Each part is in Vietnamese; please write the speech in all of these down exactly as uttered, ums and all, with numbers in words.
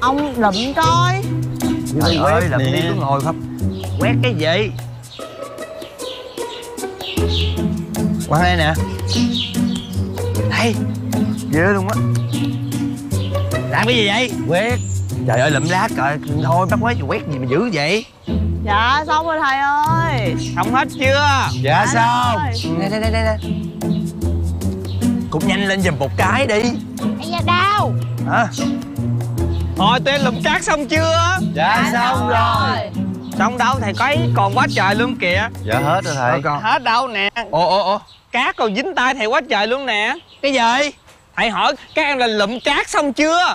Ông lụm coi. Trời ơi, làm đi cứ ngồi không. Quét cái gì? Quăng đây nè. Đây. Ghê luôn á. Làm cái gì vậy? Quét. Trời ơi, lụm lá trời. Thôi bắt quét, quét gì mà dữ vậy? Dạ xong rồi thầy ơi. Xong hết chưa? Dạ xong. Đây đây đây đây. Cũng nhanh lên giùm một cái đi. Ây da đau. Hả? Thôi tụi em lụm cát xong chưa? Dạ xong rồi. Xong đâu thầy có còn quá trời luôn kìa. Dạ hết rồi thầy. Còn hết đâu nè. Ồ ồ ồ. Cát còn dính tay thầy quá trời luôn nè. Cái gì? Thầy hỏi các em là lụm cát xong chưa?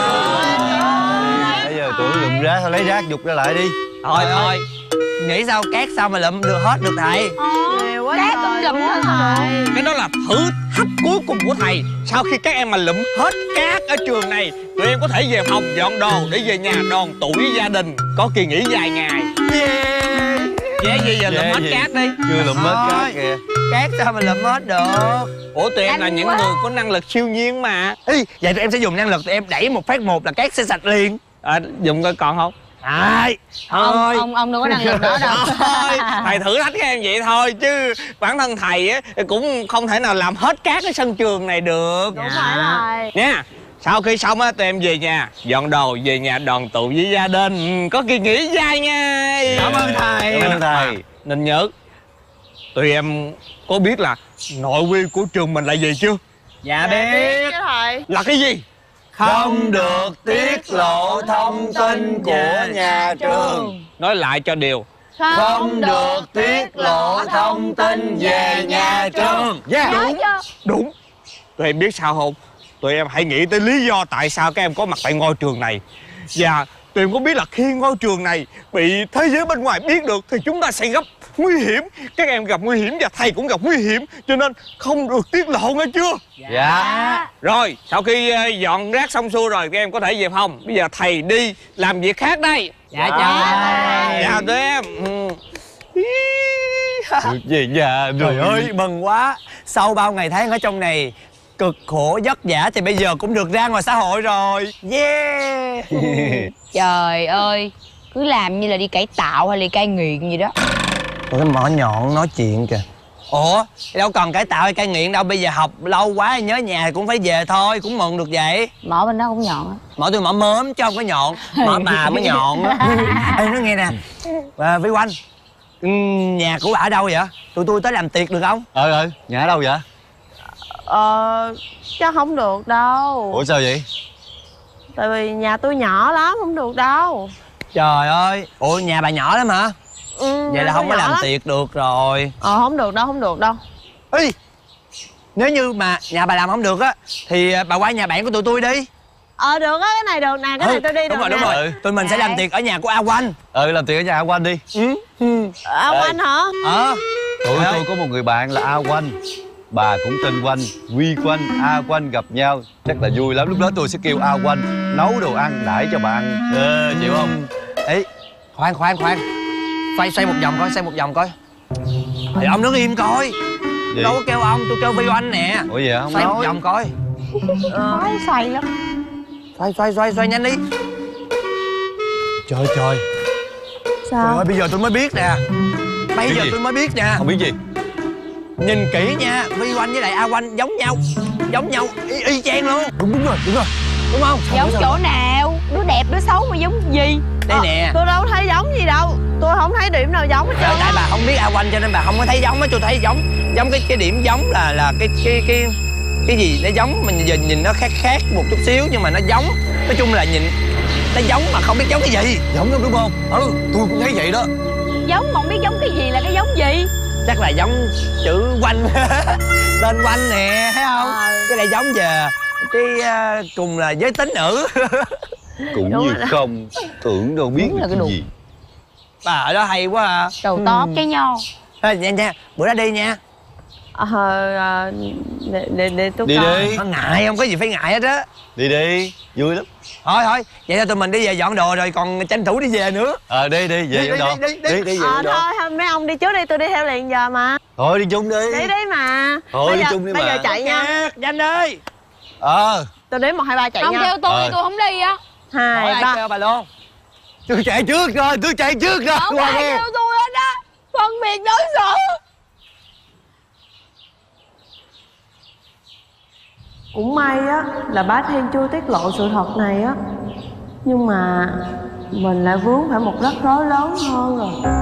Bây giờ tụi lụm rác thôi, lấy rác dục ra lại đi. Thôi thôi. Nghĩ sao cát sao mà lụm được hết được thầy? Nhiều quá cát cũng lụm hết thầy. Cái đó là thử thách cuối cùng của thầy. Sau khi các em mà lụm hết cát ở trường này, tụi em có thể về phòng dọn đồ để về nhà đoàn tụ với gia đình, có kỳ nghỉ dài ngày. Yeah. Vậy gì giờ lụm hết gì? cát đi. Chưa lụm hết cát kìa. Cát sao mà lụm hết được? Ủa tụi em là những người có năng lực siêu nhiên mà. Ê, vậy tụi em sẽ dùng năng lực tụi em đẩy một phát một là cát sẽ sạch liền. À, dùng coi còn không? Ai? Thôi. Ông, ông, ông đâu có năng lực đó đâu. Thôi, thầy thử thách các em vậy thôi chứ bản thân thầy á cũng không thể nào làm hết cát cái sân trường này được. Đúng phải thầy. Nha. Sau khi xong á tụi em về nhà dọn đồ về nhà đoàn tụ với gia đình, có kỳ nghỉ dài ngày. Cảm ơn thầy. Cảm ơn thầy. Nên nhớ tụi em có biết là nội quy của trường mình là gì chưa? Dạ biết. Chứ thầy. Là cái gì? Không được tiết lộ thông tin của nhà trường. Nói lại cho đều. Không được tiết lộ thông tin về nhà trường. Yeah. Đúng. Đúng. Tụi em biết sao không? Tụi em hãy nghĩ tới lý do tại sao các em có mặt tại ngôi trường này. Và tụi em có biết là khi ngôi trường này bị thế giới bên ngoài biết được thì chúng ta sẽ gặp nguy hiểm. Các em gặp nguy hiểm và thầy cũng gặp nguy hiểm. Cho nên không được tiết lộ nghe chưa? Dạ. Rồi, sau khi dọn rác xong xuôi rồi các em có thể về phòng. Bây giờ thầy đi làm việc khác đây. Dạ chào. Chào tụi em. Được về nhà rồi. Trời ơi, mừng quá. Sau bao ngày tháng ở trong này cực khổ vất vả thì bây giờ cũng được ra ngoài xã hội rồi. Yeah. Trời ơi, cứ làm như là đi cải tạo hay là cai nghiện gì đó. Cái mỏ nhọn nói chuyện kìa. Ủa, đâu cần cải tạo hay cai nghiện đâu. Bây giờ học lâu quá nhớ nhà thì cũng phải về thôi. Cũng mừng được vậy. Mỏ bên đó cũng nhọn á. Mỏ tôi mỏ mớm chứ không có nhọn. Mỏ bà mới nhọn á. Ê, nói nghe nè à, Vy Oanh, nhà của bà ở đâu vậy? Tụi tôi tới làm tiệc được không? Ờ ờ, nhà ở đâu vậy? Ờ, chắc không được đâu. Ủa sao vậy? Tại vì nhà tôi nhỏ lắm, không được đâu. Trời ơi, ủa nhà bà nhỏ lắm hả? Ừ, Vậy là không có làm lắm. Tiệc được rồi. Ờ, không được đâu, không được đâu. Ê, nếu như mà nhà bà làm không được á thì bà qua nhà bạn của tụi tôi đi. Ờ, được á, cái này được nè, cái ừ, này tôi đi được. Đúng rồi, nè. đúng rồi. Ừ. Tụi mình sẽ làm tiệc ở nhà của A Oanh. Ừ, làm tiệc ở nhà A Oanh đi. Ừ. Ừ. A Oanh hả? Ờ. Tụi tôi có một người bạn là A Oanh. Bà cũng tên Oanh, Huy Oanh, A Oanh gặp nhau chắc là vui lắm. Lúc đó tôi sẽ kêu A Oanh nấu đồ ăn đãi cho bà ăn. Ờ, chịu không? Ê, khoan khoan khoan. Xoay xoay một vòng coi, xoay một vòng coi. Thì ông đứng im coi. Gì? Đâu có kêu ông, tôi kêu Vy Oanh nè. Ủa vậy hả? Không xoay nói. một vòng coi. Ờ. Khoái xoay lắm. Xoay xoay xoay xoay nhanh đi. Trời trời. Sao? Trời ơi, bây giờ tôi mới biết nè. Bây Biết giờ gì? tôi mới biết nè. Không biết gì. Nhìn kỹ nha, Vy Oanh với lại A Oanh giống nhau. Giống nhau, y, y chang luôn. Đúng đúng rồi, đúng rồi. Đúng không? Giống chỗ nào? Đứa đẹp đứa xấu mà giống gì? Đây Ờ, nè. tôi đâu thấy giống gì đâu. Tôi không thấy điểm nào giống hết Trời, trơn tại á. bà không biết A Oanh cho nên bà không có thấy giống á. Tôi thấy giống. Giống cái cái điểm giống là là cái cái cái cái gì nó giống mình giờ nhìn nó khác khác một chút xíu nhưng mà nó giống. Nói chung là nhìn nó giống mà không biết giống cái gì. Giống lắm đúng không? Ừ, Tôi cũng thấy vậy đó. Giống mà không biết giống cái gì là cái giống gì? chắc là giống chữ Oanh. Tên Oanh nè, thấy không? Cái này giống về cái uh, cùng là giới tính nữ. Cũng Đúng như rồi đó. không tưởng đâu biết Đúng là được cái cái đồ. gì. Bà ở đó hay quá à. Đầu tóp cái nho. Thôi, nha nha, bữa đó đi nha. Ờ, à, để, để, để tôi Đi coi. đi. Nó ngại, không có gì phải ngại hết á. Đi đi, vui lắm. Thôi thôi, vậy thôi tụi mình đi về dọn đồ rồi còn tranh thủ đi về nữa. Ờ đi đi, về Đi, dọn đi, đồ. đi, đi, Đi đi, về Ờ, dọn đồ. thôi, thôi mấy ông đi trước đi, tôi đi theo liền giờ mà. Thôi đi chung đi. Đi đi mà. Thôi, bây đi giờ, chung đi bây mà. giờ chạy nha. Nhanh ơi. Ờ. Tôi đếm một hai ba chạy Không nha. theo tôi, Ờ. tôi không đi á. hai Hỏi ai ba. kêu bà luôn? Tôi chạy trước rồi, tôi chạy trước rồi. Không Qua ai nghe. kêu tôi hết á. Phân biệt đối xử. Cũng may á là bá Thiên chưa tiết lộ sự thật này á. Nhưng mà mình lại vướng phải một rắc rối lớn hơn rồi.